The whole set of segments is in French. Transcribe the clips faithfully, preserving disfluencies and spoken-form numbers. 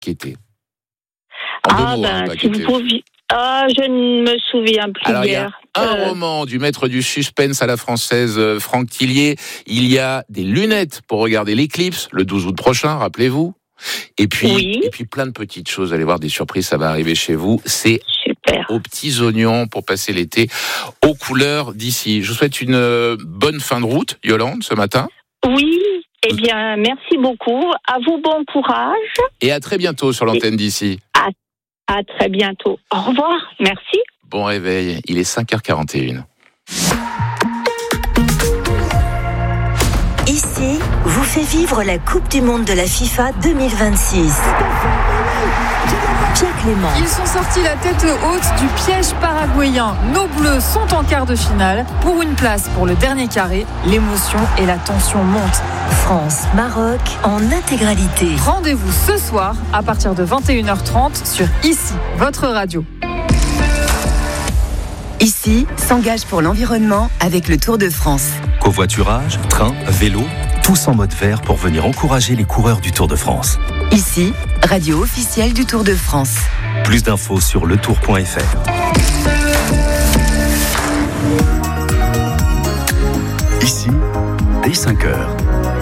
qui était. En ah, mots, ben, hein, si vous pouviez... Ah, je ne me souviens plus. Alors, hier. Il y a un euh... roman du maître du suspense à la française, Franck Tillier. Il y a des lunettes pour regarder l'éclipse, le douze août prochain, rappelez-vous. Et puis, oui. et puis plein de petites choses. Allez voir, des surprises, ça va arriver chez vous. C'est super. Aux petits oignons pour passer l'été aux couleurs d'ici. Je vous souhaite une bonne fin de route, Yolande, ce matin. Oui. Eh bien, merci beaucoup. À vous, bon courage. Et à très bientôt sur l'antenne d'ici. À, à très bientôt. Au revoir. Merci. Bon réveil. Il est cinq heures quarante et une. Ici, vous fait vivre la Coupe du Monde de la FIFA deux mille vingt-six. Pierre Clément. Ils sont sortis la tête haute du piège paraguayen. Nos Bleus sont en quart de finale. Pour une place pour le dernier carré, l'émotion et la tension montent. France-Maroc en intégralité. Rendez-vous ce soir à partir de vingt et une heures trente sur Ici, votre radio. Ici s'engage pour l'environnement avec le Tour de France. Covoiturage, train, vélo, tous en mode vert pour venir encourager les coureurs du Tour de France. Ici, radio officielle du Tour de France. Plus d'infos sur le tour point f r. Ici, dès cinq heures.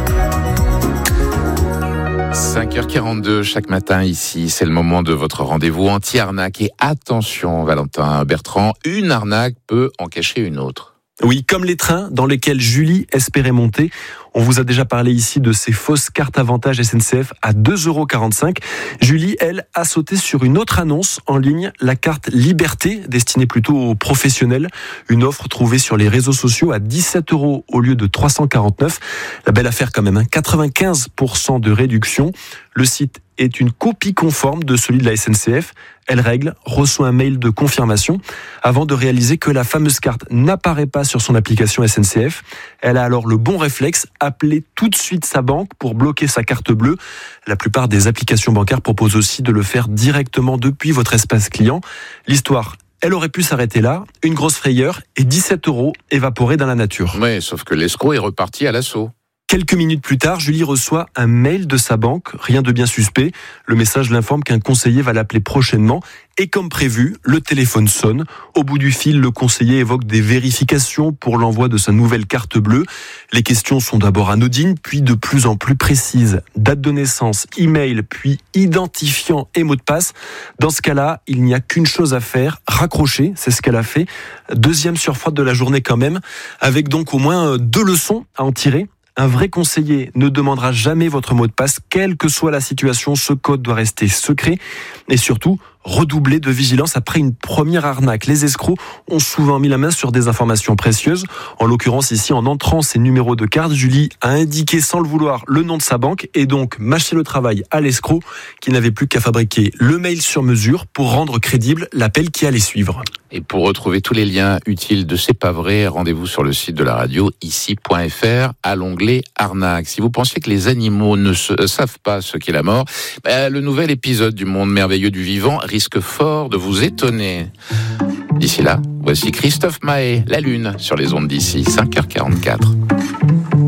cinq heures quarante-deux chaque matin ici, c'est le moment de votre rendez-vous anti-arnaque. Et attention Valentin Bertrand, une arnaque peut en cacher une autre. Oui, comme les trains dans lesquels Julie espérait monter. On vous a déjà parlé ici de ces fausses cartes avantage S N C F à deux euros quarante-cinq. Julie, elle, a sauté sur une autre annonce en ligne, la carte Liberté, destinée plutôt aux professionnels. Une offre trouvée sur les réseaux sociaux à dix-sept euros au lieu de trois cent quarante-neuf. La belle affaire quand même, hein, quatre-vingt-quinze pour cent de réduction. Le site est une copie conforme de celui de la S N C F. Elle règle, reçoit un mail de confirmation avant de réaliser que la fameuse carte n'apparaît pas sur son application S N C F. Elle a alors le bon réflexe, appeler tout de suite sa banque pour bloquer sa carte bleue. La plupart des applications bancaires proposent aussi de le faire directement depuis votre espace client. L'histoire, elle aurait pu s'arrêter là, une grosse frayeur et dix-sept euros évaporés dans la nature. Oui, sauf que l'escroc est reparti à l'assaut. Quelques minutes plus tard, Julie reçoit un mail de sa banque, rien de bien suspect. Le message l'informe qu'un conseiller va l'appeler prochainement. Et comme prévu, le téléphone sonne. Au bout du fil, le conseiller évoque des vérifications pour l'envoi de sa nouvelle carte bleue. Les questions sont d'abord anodines, puis de plus en plus précises. Date de naissance, email, puis identifiant et mot de passe. Dans ce cas-là, il n'y a qu'une chose à faire, raccrocher, c'est ce qu'elle a fait. Deuxième surfroide de la journée quand même, avec donc au moins deux leçons à en tirer. Un vrai conseiller ne demandera jamais votre mot de passe, quelle que soit la situation. Ce code doit rester secret et surtout redoubler de vigilance après une première arnaque. Les escrocs ont souvent mis la main sur des informations précieuses. En l'occurrence ici, en entrant ses numéros de carte, Julie a indiqué sans le vouloir le nom de sa banque et donc mâché le travail à l'escroc qui n'avait plus qu'à fabriquer le mail sur mesure pour rendre crédible l'appel qui allait suivre. Et pour retrouver tous les liens utiles de C'est pas vrai, rendez-vous sur le site de la radio ici point f r à l'onglet arnaque. Si vous pensiez que les animaux ne se, euh, savent pas ce qu'est la mort, bah, le nouvel épisode du monde merveilleux du vivant risque fort de vous étonner. D'ici là, voici Christophe Maé, La Lune, sur les ondes d'ici, cinq heures quarante-quatre.